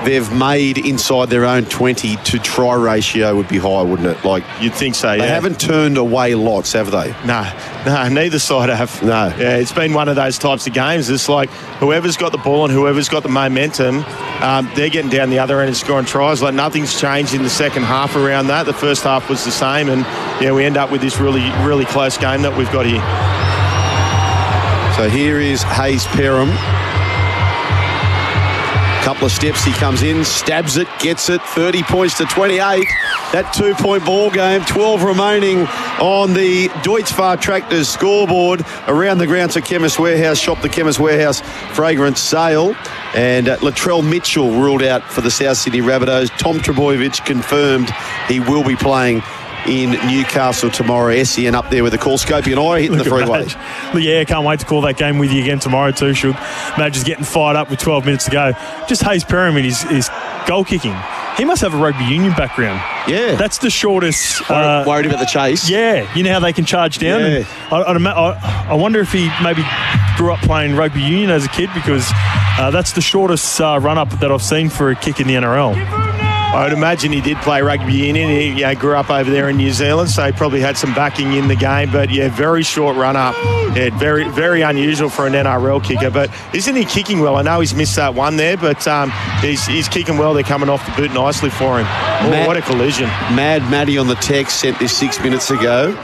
they've made inside their own 20 to try ratio would be high, wouldn't it? Like, you'd think so, yeah. They haven't turned away lots, have they? No, neither side have. No. Yeah, it's been one of those types of games. It's like whoever's got the ball and whoever's got the momentum, they're getting down the other end and scoring tries. Like, nothing's changed in the second half around that. The first half was the same, and yeah, we end up with this really, really close game that we've got here. So here is Hayes Perham. Couple of steps, he comes in, stabs it, gets it, 30 points to 28. That 2-point ball game, 12 remaining on the Deutz-Fahr Tractors scoreboard. Around the grounds of Chemist Warehouse, shop the Chemist Warehouse fragrance sale. And Latrell Mitchell ruled out for the South Sydney Rabbitohs. Tom Trbojevic confirmed he will be playing in Newcastle tomorrow. SEN up there with the call. Scopey and I hitting the freeway. Yeah, can't wait to call that game with you again tomorrow too, Shug. Madge is getting fired up with 12 minutes to go. Just Hayes Perham in his goal kicking. He must have a rugby union background. Yeah. That's the shortest... worried about the chase. Yeah. You know how they can charge down? Yeah. I wonder if he maybe grew up playing rugby union as a kid, because that's the shortest run-up that I've seen for a kick in the NRL. I would imagine he did play rugby union. He grew up over there in New Zealand, so he probably had some backing in the game. But, yeah, very short run-up. Yeah, very, very unusual for an NRL kicker. But isn't he kicking well? I know he's missed that one there, but he's kicking well. They're coming off the boot nicely for him. Oh, what a collision. Mad Matty on the text sent this 6 minutes ago.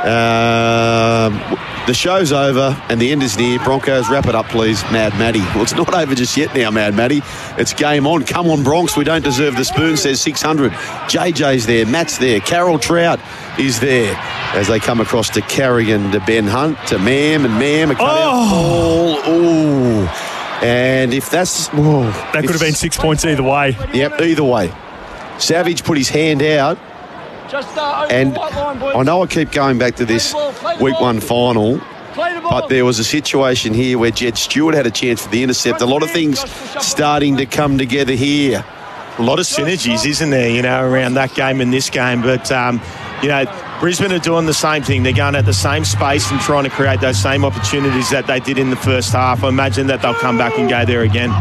The show's over and the end is near. Broncos, wrap it up, please, Mad Matty. Well, it's not over just yet now, Mad Matty. It's game on. Come on, Bronx. We don't deserve the spoon, says 600. JJ's there. Matt's there. Carol Trout is there as they come across to Carrigan, to Ben Hunt, to Mam, and Mam. A cut-out ball. Ooh. And if that's... Whoa, that could have been 6 points either way. Yep, either way. Savage put his hand out. And I know I keep going back to this week one final, but there was a situation here where Jed Stewart had a chance for the intercept. A lot of things starting to come together here. A lot of synergies, isn't there, around that game and this game. But, Brisbane are doing the same thing. They're going at the same space and trying to create those same opportunities that they did in the first half. I imagine that they'll come back and go there again.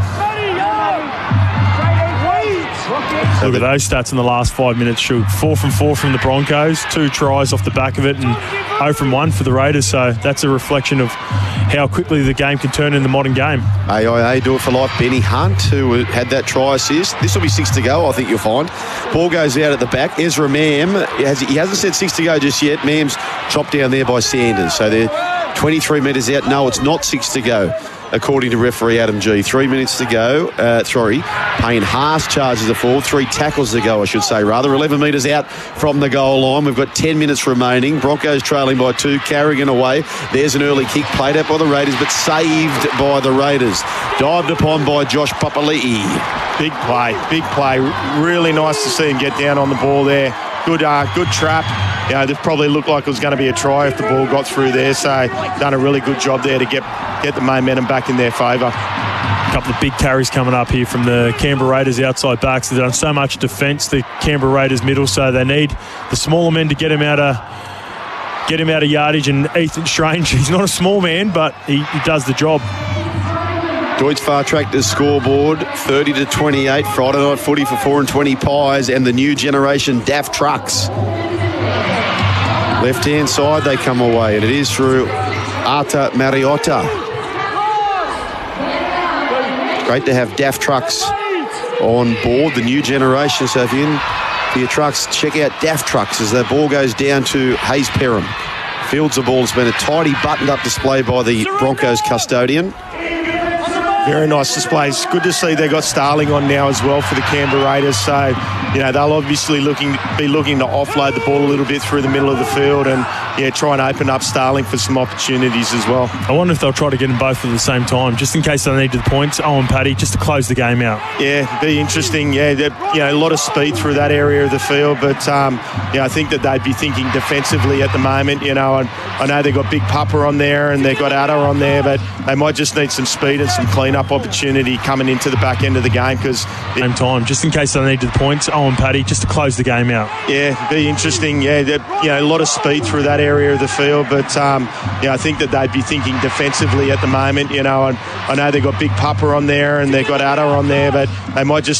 Look at those stats in the last 5 minutes, Shug. 4 from 4 from the Broncos, 2 tries off the back of it, and 0 from 1 for the Raiders. So that's a reflection of how quickly the game can turn in the modern game. AIA do it for life. Benny Hunt, who had that try assist. This will be 6 to go, I think you'll find. Ball goes out at the back. Ezra Mam, he hasn't said 6 to go just yet. Mam's chopped down there by Sanders. So they're 23 metres out. No, it's not 6 to go, according to referee Adam G. 3 minutes to go. Payne Haas charges the forward. 3 tackles to go, I should say, rather. 11 metres out from the goal line. We've got 10 minutes remaining. Broncos trailing by 2. Carrigan away. There's an early kick played out by the Raiders, but saved by the Raiders. Dived upon by Josh Papali'i. Big play. Really nice to see him get down on the ball there. Good trap. It probably looked like it was going to be a try if the ball got through there. So done a really good job there to get the momentum back in their favour. A couple of big carries coming up here from the Canberra Raiders outside backs. They've done so much defence, the Canberra Raiders middle, so they need the smaller men to get him out of yardage. And Ethan Strange, he's not a small man, but he does the job. Deutz-Fahr Tractors scoreboard, 30 to 28. Friday night footy for 4 and 20 Pies and the new generation DAF trucks. Left-hand side, they come away, and it is through Arta Mariotta. Great to have DAF trucks on board, the new generation. So if you're in for your trucks, check out DAF trucks as the ball goes down to Hayes Perham. Fields the ball. It's been a tidy, buttoned-up display by the Broncos custodian. Very nice displays. Good to see they got Starling on now as well for the Canberra Raiders. So, they'll obviously be looking to offload the ball a little bit through the middle of the field and, try and open up Starling for some opportunities as well. I wonder if they'll try to get them both at the same time, just in case they needed the points. Owen Paddy, just to close the game out. Yeah, be interesting. Yeah, a lot of speed through that area of the field, but I think that they'd be thinking defensively at the moment. I know they've got Big Papa on there and they've got Adder on there, but they might just need some speed and some clean-up opportunity coming into the back end of the game because same time, just in case they needed the points. Owen Paddy, just to close the game out. Yeah, be interesting. Yeah, a lot of speed through that area of the field, but I think that they'd be thinking defensively at the moment. I know they've got Big Papa on there and they've got Adder on there, but they might just